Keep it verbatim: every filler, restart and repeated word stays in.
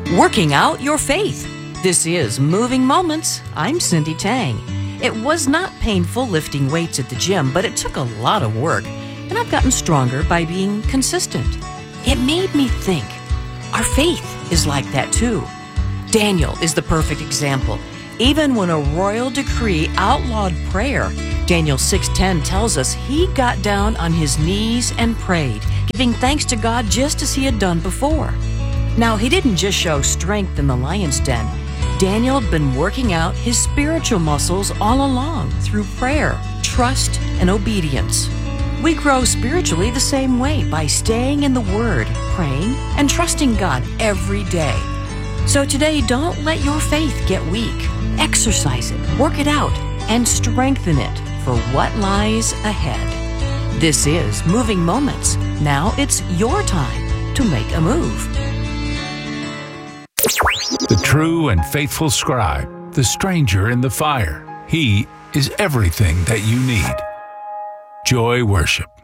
Working out your faith. This is Moving Moments. I'm Cindy Tang. It was not painful lifting weights at the gym, but it took a lot of work, and I've gotten stronger by being consistent. It made me think, our faith is like that too. Daniel is the perfect example. Even when a royal decree outlawed prayer, Daniel six ten tells us he got down on his knees and prayed, giving thanks to God just as he had done before. Now, he didn't just show strength in the lion's den. Daniel had been working out his spiritual muscles all along through prayer, trust, and obedience. We grow spiritually the same way by staying in the Word, praying, and trusting God every day. So today, don't let your faith get weak. Exercise it, work it out, and strengthen it for what lies ahead. This is Moving Moments. Now it's your time to make a move. The true and faithful scribe, the stranger in the fire. He is everything that you need. Joy Worship.